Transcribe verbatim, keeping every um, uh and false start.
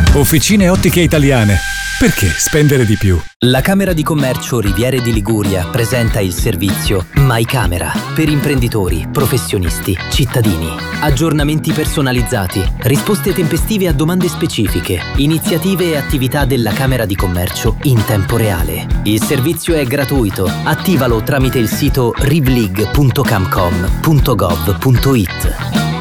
Officine Ottiche Italiane. Perché spendere di più? La Camera di Commercio Riviere di Liguria presenta il servizio My Camera per imprenditori, professionisti, cittadini. Aggiornamenti personalizzati, risposte tempestive a domande specifiche, iniziative e attività della Camera di Commercio in tempo reale. Il servizio è gratuito. Attivalo tramite il sito rivlig punto camcom punto gov punto it.